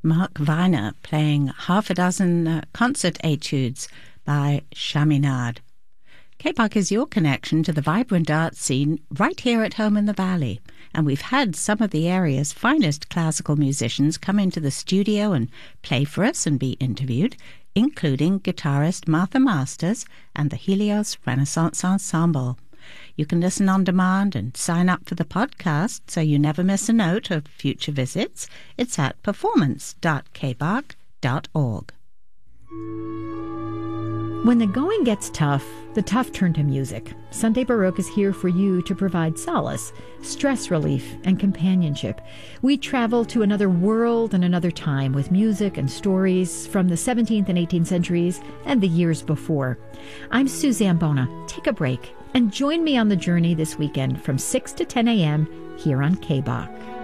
Mark Weiner playing half a dozen concert etudes by Chaminade. K-Bach is your connection to the vibrant art scene right here at home in the Valley, and we've had some of the area's finest classical musicians come into the studio and play for us and be interviewed, including guitarist Martha Masters and the Helios Renaissance Ensemble. You can listen on demand and sign up for the podcast so you never miss a note of future visits. It's at performance.kbach.org. When the going gets tough, the tough turn to music. Sunday Baroque is here for you to provide solace, stress relief, and companionship. We travel to another world and another time with music and stories from the 17th and 18th centuries and the years before. I'm Suzanne Bona. Take a break and join me on the journey this weekend from 6 to 10 a.m. here on K-Bach.